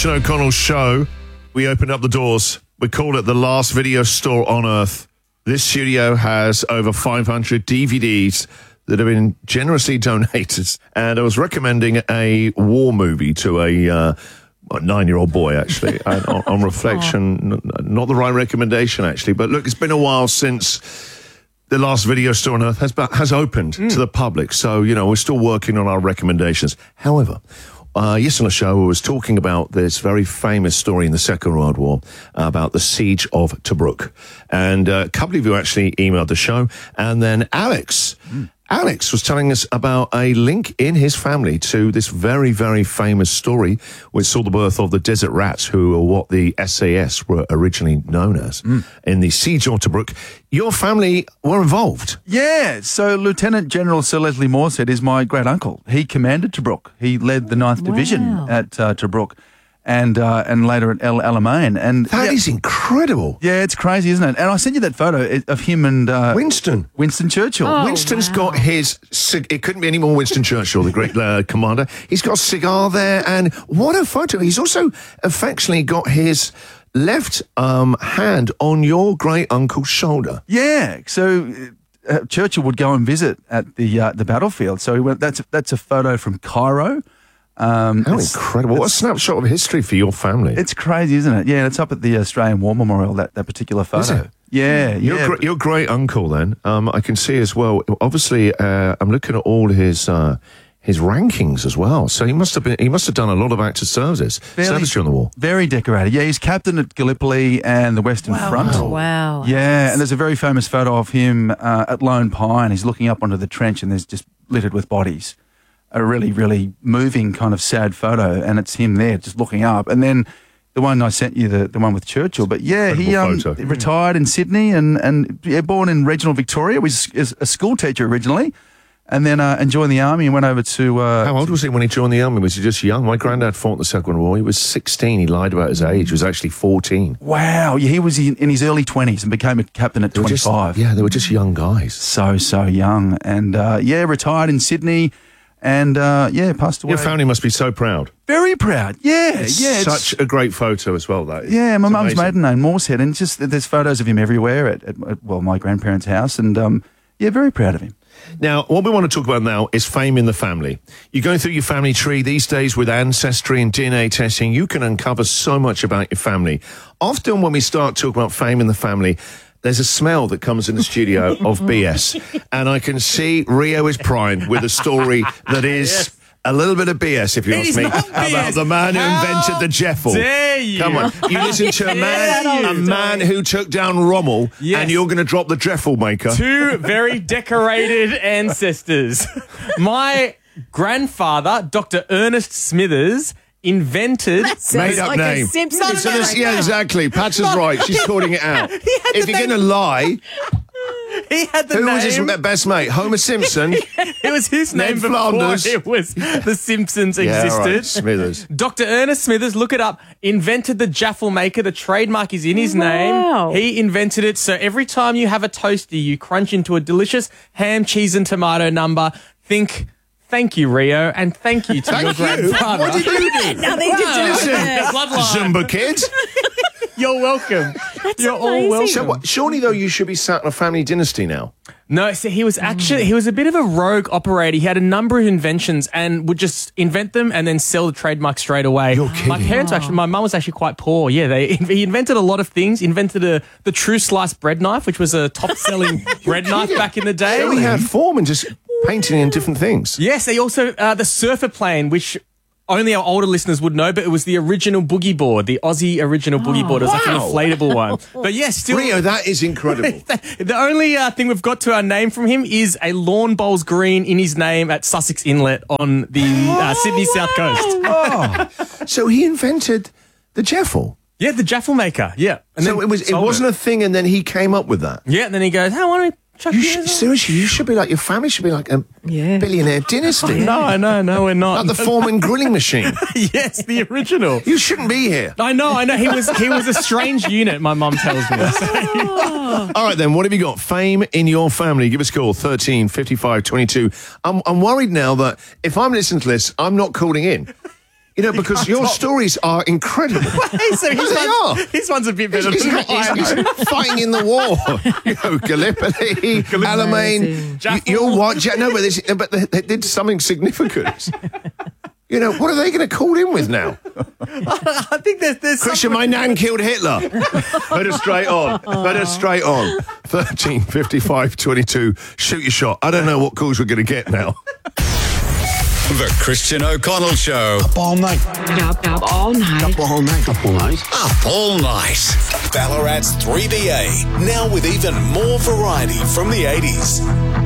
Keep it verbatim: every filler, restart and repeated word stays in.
Sean O'Connell show. We opened up the doors. We called it the last video store on earth. This studio has over five hundred D V Ds that have been generously donated. And I was recommending a war movie to a, uh, a nine-year-old boy, actually. And on, on reflection, n- not the right recommendation, actually. But look, it's been a while since the last video store on earth has, has opened mm. to the public. So, you know, we're still working on our recommendations. However, Uh, yesterday on the show, I was talking about this very famous story in the Second World War uh, about the siege of Tobruk. And uh, a couple of you actually emailed the show. And then Alex, mm. Alex was telling us about a link in his family to this very, very famous story, which saw the birth of the Desert Rats, who are what the S A S were originally known as, mm. in the siege of Tobruk. Your family were involved. Yeah, so Lieutenant General Sir Leslie Morshead is my great-uncle. He commanded Tobruk. He led the ninth wow. Division at uh, Tobruk and uh, and later at El Alamein. And That yeah, is incredible. Yeah, it's crazy, isn't it? And I sent you that photo of him and... Uh, Winston. Winston Churchill. Oh, Winston's wow. got his... It couldn't be any more Winston Churchill, the great uh, commander. He's got a cigar there, and what a photo. He's also affectionately got his left um, hand on your great-uncle's shoulder. Yeah, so... Uh, Churchill would go and visit at the uh, the battlefield. So he went. That's a, that's a photo from Cairo. Um, How incredible! What a snapshot of history for your family. It's crazy, isn't it? Yeah, it's up at the Australian War Memorial. That, that particular photo. Is it? Yeah, your yeah. Gr- your great uncle. Then um, I can see as well. Obviously, uh, I'm looking at all his. Uh, His rankings as well. So he must have been. He must have done a lot of active services, Fairly, service during the war. Very decorated. Yeah, he's captain at Gallipoli and the Western wow. Front. Wow. Yeah, and there's a very famous photo of him uh, at Lone Pine. He's looking up onto the trench, and there's just littered with bodies. A really, really moving kind of sad photo, and it's him there just looking up. And then the one I sent you, the, the one with Churchill. But yeah, Incredible he um, photo. retired in Sydney and and yeah, born in regional Victoria. Was is a school teacher originally. And then uh, and joined the army and went over to... Uh, How old was he when he joined the army? Was he just young? My granddad fought in the Second World War. He was sixteen. He lied about his age. He was actually fourteen. Wow. Yeah, he was in, in his early twenties and became a captain at They were just- twenty-five. yeah, they were just young guys. So, so young. And, uh, yeah, retired in Sydney and, uh, yeah, passed away. Your family must be so proud. Very proud. Yeah, It's yeah. it's- such a great photo as well, that is. Yeah, my It's mum's amazing. maiden name, Morshead, and just there's photos of him everywhere at, at, at well, my grandparents' house. And, um, yeah, very proud of him. Now, what we want to talk about now is fame in the family. You're going through your family tree these days with Ancestry and D N A testing. You can uncover so much about your family. Often when we start talking about fame in the family, there's a smell that comes in the studio of B S. And I can see Rio is primed with a story that is... Yes. A little bit of B S, if you It ask is me, not B S. about the man who How invented the Jeffel. dare you? Come on, you listen to a man, dare a you? man who took down Rommel, Yes. and you're going to drop the Jeffel maker. Two very decorated ancestors. My grandfather, Doctor Ernest Smithers, invented... That sounds Made up like name. a Simpsons So this- yeah, exactly. Pat's is right. She's calling it out. had If the you're name- going to lie, He had the who name... was his best mate? Homer Simpson. It was his Ned name before Flanders. it was The Simpsons Yeah, existed. right, Smithers. Doctor Ernest Smithers, look it up, invented the Jaffle maker. The trademark is in his Wow. name. He invented it. So every time you have a toasty, you crunch into a delicious ham, cheese, and tomato number. Think, thank you, Rio, and thank you to Thank your you. grandfather. What did you do? Nothing to do with Listen, it. Bloodline. Zumba kids. You're welcome. You're all amazing. welcome. So what, surely, though, you should be sat in a family dynasty now. No, so he was actually, he was a bit of a rogue operator. He had a number of inventions and would just invent them and then sell the trademark straight away. You're kidding. My parents actually, my mum was actually quite poor. Yeah, they he invented a lot of things. He invented a, the True Slice bread knife, which was a top-selling bread knife back in the day. So he had form and just painting in different things. Yes, they also, uh, the surfer plane, which only our older listeners would know, but it was the original boogie board, the Aussie original boogie board. It was like an wow. inflatable one. But yes, still... Rio, that is incredible. The only uh, thing we've got to our name from him is a lawn bowls green in his name at Sussex Inlet on the uh, Sydney South Coast. Oh, so he invented the Jeffel. Yeah, the Jaffle maker. Yeah. And So then it was. It sold wasn't a thing, and then he came up with that. Yeah, and then he goes, "Hey, why don't we chuck You you should, seriously, you should be like your family should be like a Yeah. billionaire dynasty. No, I know, no, we're not. Like the Foreman grilling machine. Yes, the original. You shouldn't be here. I know, I know. He was he was a strange unit, my mum tells me. All right, then, what have you got? Fame in your family. Give us a call, thirteen fifty-five twenty-two. I'm, I'm worried now that if I'm listening to this, I'm not calling in. You know, because your stories are incredible. Hey, so his, No, they one's, are. his one's a bit better He's, than he's, mine. he's, he's fighting in the war. You know, Gallipoli, Alamein. You, you're what? Yeah, no, but, this, but they, they did something significant. You know, what are they going to call in with now? I think there's, there's Christian, my nan killed Hitler. Put her straight on. Put her straight on. thirteen fifty-five twenty-two. Shoot your shot. I don't know what calls we're going to get now. The Christian O'Connell Show. Up all night. Up, up all night. Up all night. Up all night. Up all night. Ballarat's three B A. Now with even more variety from the eighties.